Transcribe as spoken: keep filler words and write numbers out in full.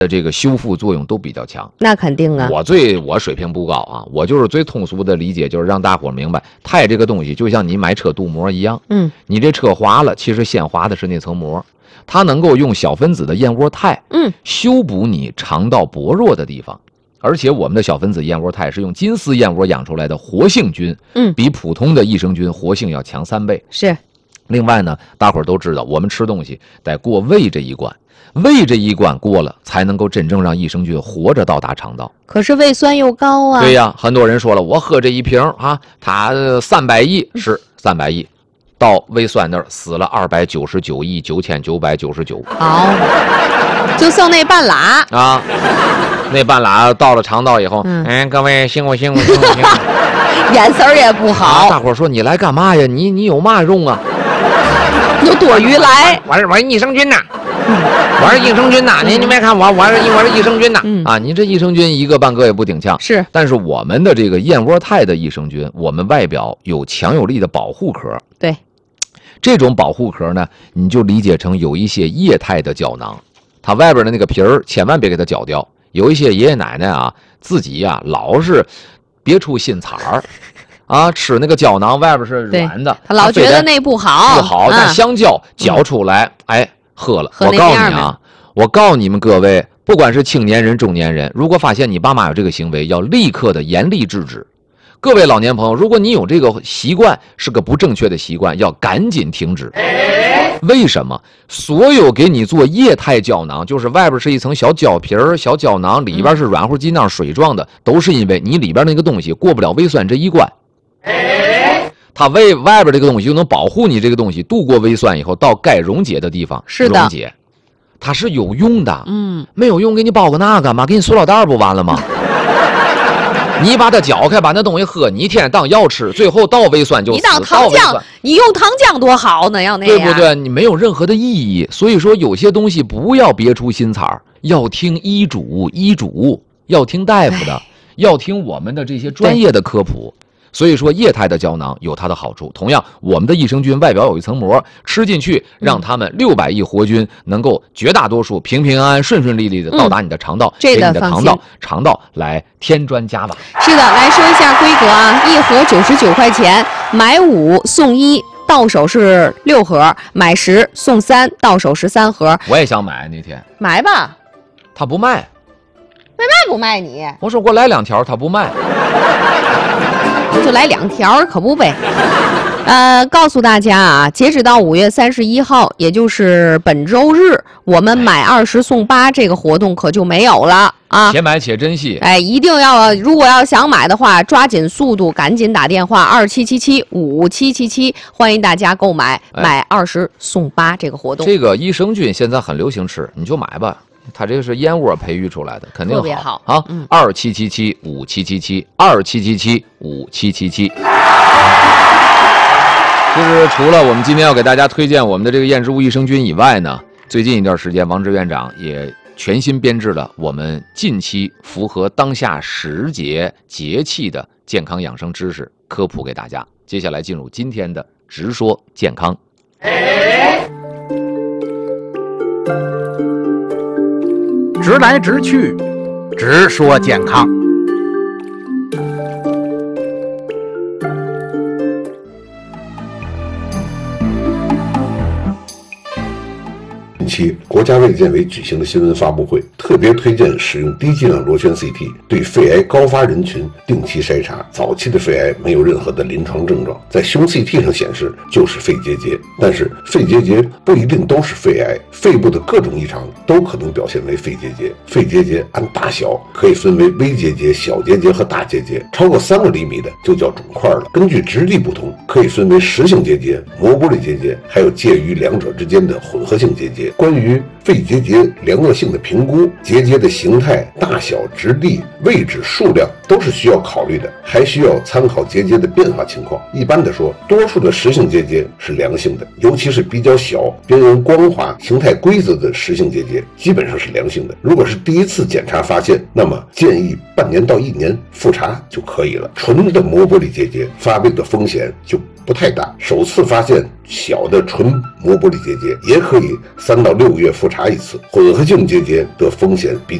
的这个修复作用都比较强。 那肯定啊。 我最我水平不高啊，我就是最通俗的理解，就是让大伙明白，钛这个东西就像你买车镀膜一样， 嗯， 你这车滑了，其实先滑的是那层膜，它能够用小分子的燕窝钛， 嗯， 修补你肠道薄弱的地方。而且我们的小分子燕窝肽是用金丝燕窝养出来的活性菌， 嗯， 比普通的益生菌活性要强三倍。 是。 另外呢，大伙儿都知道，我们吃东西得过胃这一关，胃这一关过了，才能够真正让益生菌活着到达肠道。 可是胃酸又高啊。 对呀，很多人说了，我喝这一瓶啊，它三百亿是三百亿，到胃酸那儿死了二百九十九亿九千九百九十九。 好，就剩那半拉啊。那半拉到了肠道以后， 嗯， 哎，各位辛苦辛苦辛苦辛苦， 眼神也不好。 啊、大伙说你来干嘛呀？你你有嘛用啊？ 有多余来。 我是我是益生菌呐，我是益生菌呐。你你没看我，我是我是益生菌呐。 嗯、 啊，你这益生菌一个半个也不顶呛。 是， 但是我们的这个燕窝肽的益生菌，我们外表有强有力的保护壳。 对， 这种保护壳呢，你就理解成有一些液态的胶囊，它外边的那个皮儿千万别给它搅掉。有一些爷爷奶奶啊，自己呀、啊、老是别出心裁儿，啊，吃那个胶囊外边是软的， 他老觉得那不好， 不好。但香蕉搅出来，嗯、哎，喝了。 喝我告诉你啊，我告诉你们各位，不管是青年人、中年人，如果发现你爸妈有这个行为，要立刻的严厉制止。各位老年朋友，如果你有这个习惯，是个不正确的习惯，要赶紧停止。为什么？所有给你做液态胶囊，就是外边是一层小胶皮儿、小胶囊，里边是软乎筋囊水状的，都是因为你里边那个东西过不了胃酸这一关。它胃外边这个东西就能保护你这个东西度过胃酸以后，到该溶解的地方是的溶解，它是有用的。 嗯， 没有用给你包个那干嘛？给你塑料袋不完了吗？你把它搅开，把那东西喝，你一天当药吃，最后到胃酸就死。 你当糖浆，你用糖浆多好呢，要那样， 对不对？你没有任何的意义。所以说，有些东西不要别出心裁，要听医嘱，医嘱要听大夫的，要听我们的这些专业的科普。所以说，液态的胶囊有它的好处。同样，我们的益生菌外表有一层膜，吃进去，让它们六百亿活菌能够绝大多数平平安安、顺顺利利的到达你的肠道， 给、 嗯、你的肠道肠道来添砖加瓦。 是的，来说一下规格啊，一盒九十九块钱，买五送一。到手是六盒，买十送三，到手十三盒。 我也想买那天， 买吧。 他不卖， 为嘛不卖你？ 我说给我来两条，他不卖。 就来两条，可不呗。呃，告诉大家啊，截止到五月三十一号，也就是本周日，我们买二十送八这个活动可就没有了啊！ 且买且珍惜。 哎，一定要，如果要想买的话，抓紧速度，赶紧打电话二七七七五七七七，欢迎大家购买，买二十送八这个活动。 这个益生菌现在很流行吃，你就买吧。它这个是燕窝培育出来的，肯定好， 特别好啊！二七七七五七七七，二七七七五七七七。就是除了我们今天要给大家推荐我们的这个燕之屋益生菌以外呢，最近一段时间，王志院长也全新编制了我们近期符合当下时节节气的健康养生知识科普给大家。接下来进入今天的直说健康。 直来直去，直说健康。 近期，国家卫健委举行的新闻发布会特别推荐使用低剂量螺旋 C T， 对肺癌高发人群定期筛查。早期的肺癌没有任何的临床症状，在胸 C T 上显示就是肺结节，但是肺结节不一定都是肺癌，肺部的各种异常都可能表现为肺结节。肺结节按大小可以分为微结节、小结节和大结节，超过三个厘米的就叫肿块了。根据质地不同，可以分为实性结节、膜玻璃结节，还有介于两者之间的混合性结节。关于肺结节良恶性的评估，结节的形态、大小、质地、位置、数量都是需要考虑的，还需要参考结节的变化情况。一般的说，多数的实性结节是良性的，尤其是比较小、边缘光滑、形态规则的实性结节基本上是良性的。如果是第一次检查发现，那么建议半年到一年复查就可以了。纯的膜玻璃结节发病的风险就不不太大，首次发现小的纯磨玻璃结节，也可以三到六个月复查一次。混合性结节的风险比